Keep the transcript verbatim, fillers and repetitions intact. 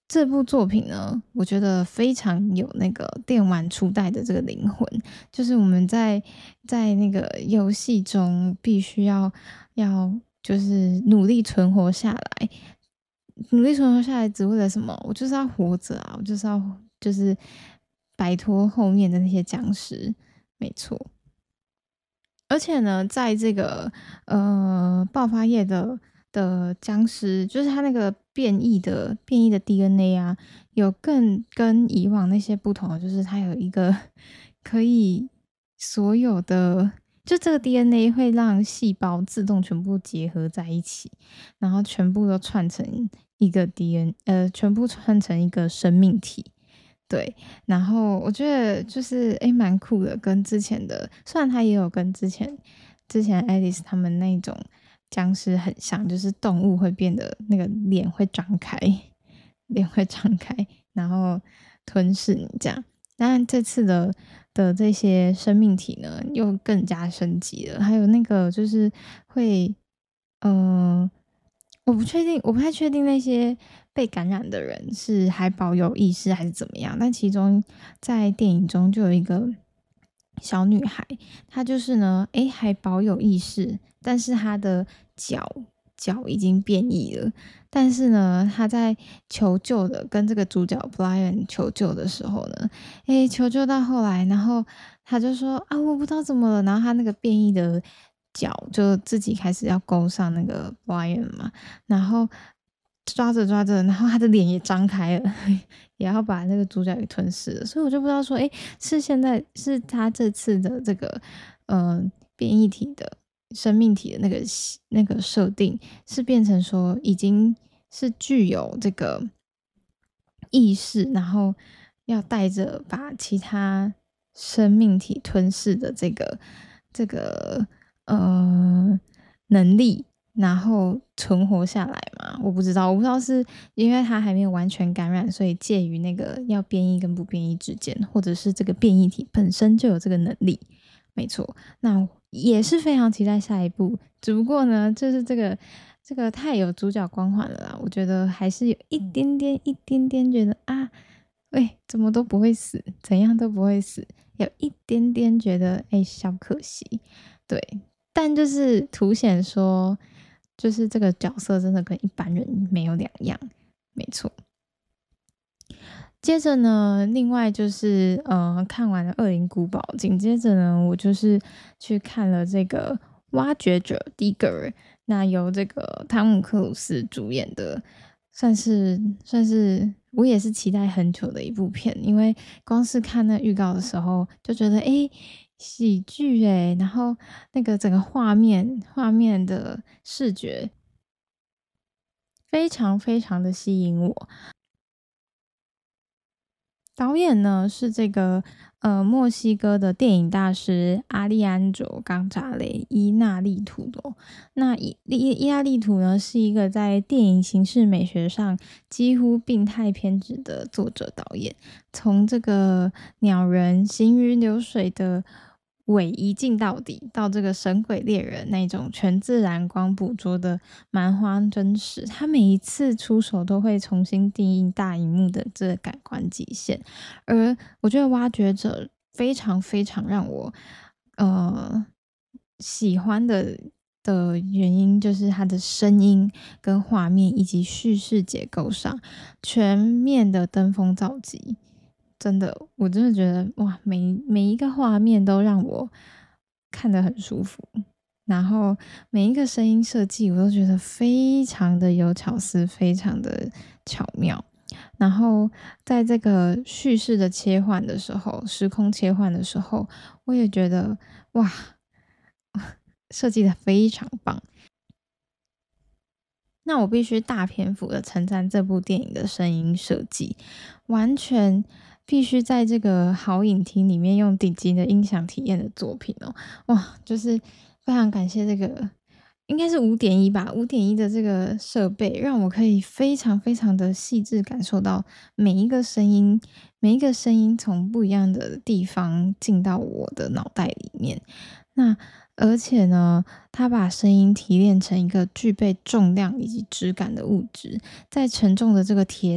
这部作品呢，我觉得非常有那个电玩初代的这个灵魂，就是我们在在那个游戏中必须要要就是努力存活下来，努力存活下来只为了什么？我就是要活着啊，我就是要就是摆脱后面的那些僵尸，没错。而且呢，在这个呃爆发夜的的僵尸，就是它那个变异的变异的 D N A 啊，有更跟以往那些不同的，就是它有一个可以所有的，就这个 D N A 会让细胞自动全部结合在一起，然后全部都串成一个 D N，呃，全部串成一个生命体。对，然后我觉得就是诶蛮酷的，跟之前的虽然它也有跟之前之前 Alice 他们那种僵尸很像，就是动物会变得那个脸会张开，脸会张开，然后吞噬你这样。当然这次的的这些生命体呢，又更加升级了，还有那个就是会，呃，我不确定，我不太确定那些被感染的人是还保有意识还是怎么样。但其中在电影中就有一个小女孩，她就是呢，诶，还保有意识，但是她的脚脚已经变异了。但是呢，她在求救的跟这个主角 Brian 求救的时候呢，诶，求救到后来，然后他就说啊，我不知道怎么了，然后他那个变异的脚就自己开始要勾上那个 Brian 嘛，然后抓着抓着，然后他的脸也张开了，也要把那个主角给吞噬了。所以我就不知道说，诶，是现在是他这次的这个呃变异体的生命体的那个那个设定，是变成说已经是具有这个意识，然后要带着把其他生命体吞噬的这个这个呃能力，然后存活下来嘛？我不知道，我不知道是因为他还没有完全感染，所以介于那个要变异跟不变异之间，或者是这个变异体本身就有这个能力。没错，那也是非常期待下一部。只不过呢，就是这个这个太有主角光环了啦，我觉得还是有一点点、一点点觉得啊，喂，怎么都不会死，怎样都不会死，有一点点觉得哎、小可惜。对，但就是凸显说，就是这个角色真的跟一般人没有两样，没错。接着呢，另外就是呃，看完了《恶灵古堡》，紧接着呢，我就是去看了这个《挖掘者》Digger，那由这个汤姆克鲁斯主演的，算是算是我也是期待很久的一部片，因为光是看那预告的时候就觉得诶，喜剧诶，然后那个整个画面画面的视觉非常非常的吸引我。导演呢是这个呃墨西哥的电影大师阿利安卓冈扎雷伊纳利图的哦。那伊伊伊纳利图呢是一个在电影形式美学上几乎病态偏执的作者导演，从这个鸟人行云流水的尾一镜到底，到这个神鬼猎人那种全自然光捕捉的蛮荒真实，他每一次出手都会重新定义大荧幕的这个感官极限。而我觉得挖掘者非常非常让我呃喜欢的的原因，就是它的声音跟画面以及叙事结构上全面的登峰造极。真的，我真的觉得哇，每每一个画面都让我看得很舒服，然后每一个声音设计我都觉得非常的有巧思，非常的巧妙。然后在这个叙事的切换的时候，时空切换的时候，我也觉得哇，设计的非常棒。那我必须大篇幅的称赞这部电影的声音设计，完全必须在这个好影厅里面用顶级的音响体验的作品哦。哇，就是非常感谢这个应该是五点一吧五点一的这个设备，让我可以非常非常的细致感受到每一个声音每一个声音从不一样的地方进到我的脑袋里面。那而且呢，它把声音提炼成一个具备重量以及质感的物质，在沉重的这个铁